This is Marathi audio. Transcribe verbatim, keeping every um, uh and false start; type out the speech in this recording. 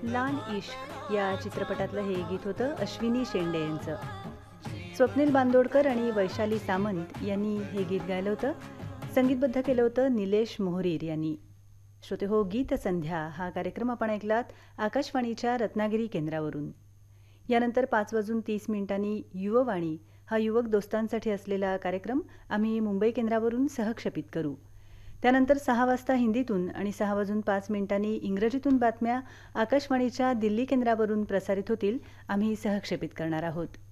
लाल इश्क या चित्रपटातलं हे गीत होतं अश्विनी शेंडे यांचं. स्वप्नील बांदोडकर आणि वैशाली सामंत यांनी हे गीत गायलं होतं. संगीतबद्ध केलं होतं निलेश मोहरीर यांनी. श्रोते हो, गीत संध्या हा कार्यक्रम आपण ऐकलात आकाशवाणीच्या रत्नागिरी केंद्रावरून. यानंतर पाच वाजून तीस मिनिटांनी युववाणी हा युवक दोस्तांसाठी असलेला कार्यक्रम आम्ही मुंबई केंद्रावरून सहक्षेपित करू. त्यानंतर सहा वाजता हिंदीतून आणि सहा वाजून पाच मिनिटांनी इंग्रजीतून बातम्या आकाशवाणीच्या दिल्ली केंद्रावरून प्रसारित होतील, आम्ही सहक्षेपित करणार आहोत.